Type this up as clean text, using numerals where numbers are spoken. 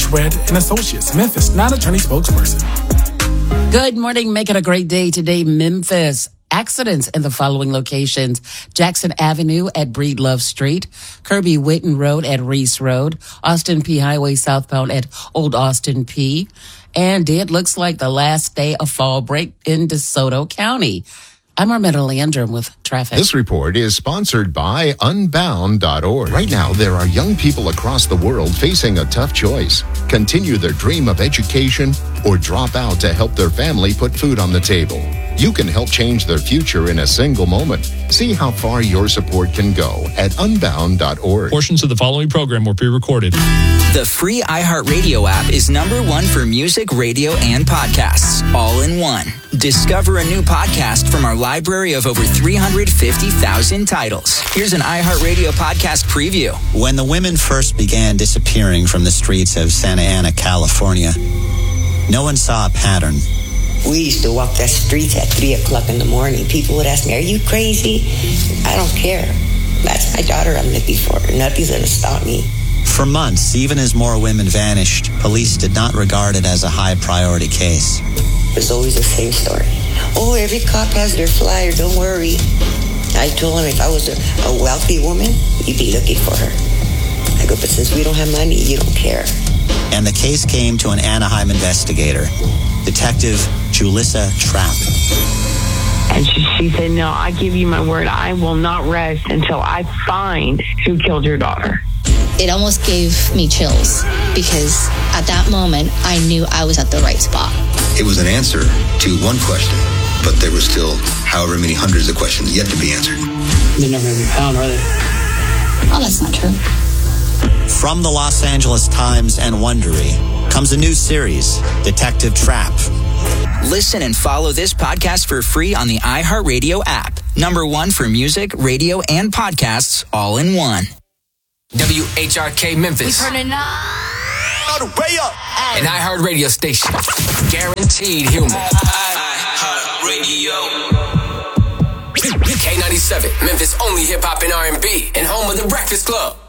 Red and Associates, Memphis, non-attorney spokesperson. Good morning. Make it a great day today, Memphis. Accidents in the following locations: Jackson Avenue at Breedlove Street, Kirby Witten Road at Reese Road, Austin P Highway southbound at Old Austin P. And it looks like the last day of fall break in DeSoto County. I'm Armetta Landrum with traffic. This report is sponsored by Unbound.org. Right now, there are young people across the world facing a tough choice. Continue their dream of education or drop out to help their family put food on the table. You can help change their future in a single moment. See how far your support can go at Unbound.org. Portions of the following program were pre-recorded. The free iHeartRadio app is #1 for music, radio, and podcasts, all in one. Discover a new podcast from our library of over 350,000 titles. Here's an iHeartRadio podcast preview. When the women first began disappearing from the streets of Santa Ana, California, no one saw a pattern. We used to walk the streets at 3 o'clock in the morning. People would ask me, "Are you crazy?" I don't care. That's my daughter I'm looking for. Nothing's going to stop me. For months, even as more women vanished, police did not regard it as a high priority case. It's always the same story. "Oh, every cop has their flyer, don't worry." I told him if I was a wealthy woman, you'd be looking for her. I go, "But since we don't have money, you don't care." And the case came to an Anaheim investigator, Detective Julissa Trapp. And she said, "No, I give you my word, I will not rest until I find who killed your daughter." It almost gave me chills because at that moment, I knew I was at the right spot. It was an answer to one question, but there were still however many hundreds of questions yet to be answered. They're never going to be found, are they? Oh, that's not true. From the Los Angeles Times and Wondery comes a new series, Detective Trapp. Listen and follow this podcast for free on the iHeartRadio app. #1 for music, radio, and podcasts, all in one. WHRK Memphis. We turn it up. An iHeartRadio station. Guaranteed human. iHeartRadio. K97, Memphis' only hip-hop and R&B, and home of the Breakfast Club.